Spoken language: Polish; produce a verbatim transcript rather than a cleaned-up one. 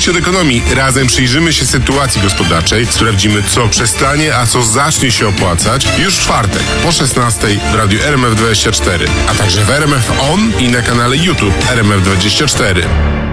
Podejście od ekonomii. Razem przyjrzymy się sytuacji gospodarczej, sprawdzimy, co przestanie, a co zacznie się opłacać już w czwartek po szesnastej w radiu R M F dwadzieścia cztery, a także w R M F On i na kanale YouTube R M F dwadzieścia cztery.